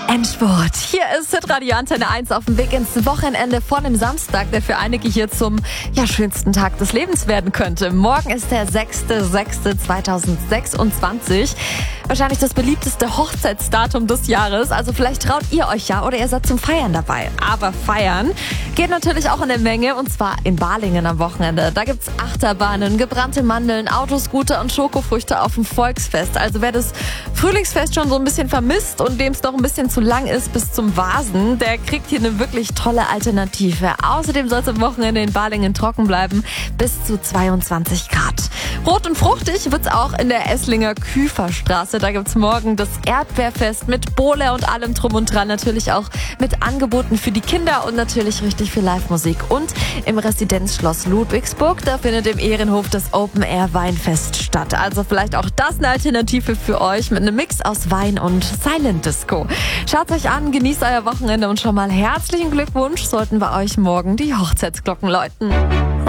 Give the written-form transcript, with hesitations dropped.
Endspurt. Hier ist Hitradio Antenne 1 auf dem Weg ins Wochenende vor dem Samstag, der für einige hier zum schönsten Tag des Lebens werden könnte. Morgen ist der 6.6.2026. Wahrscheinlich das beliebteste Hochzeitsdatum des Jahres. Also vielleicht traut ihr euch ja oder ihr seid zum Feiern dabei. Aber feiern geht natürlich auch in der Menge, und zwar in Balingen am Wochenende. Da gibt's Achterbahnen, gebrannte Mandeln, Autoscooter und Schokofrüchte auf dem Volksfest. Also wer das Frühlingsfest schon so ein bisschen vermisst und dem es noch ein bisschen zu lang ist bis zum Vasen, der kriegt hier eine wirklich tolle Alternative. Außerdem soll es am Wochenende in Balingen trocken bleiben, bis zu 22 Grad. Rot und fruchtig wird's auch in der Esslinger Küferstraße. Da gibt's morgen das Erdbeerfest mit Bowle und allem drum und dran. Natürlich auch mit Angeboten für die Kinder und natürlich richtig viel Live-Musik. Und im Residenzschloss Ludwigsburg, da findet im Ehrenhof das Open-Air-Weinfest statt. Also vielleicht auch das eine Alternative für euch mit einem Mix aus Wein und Silent Disco. Schaut's euch an, genießt euer Wochenende und schon mal herzlichen Glückwunsch, sollten bei euch morgen die Hochzeitsglocken läuten.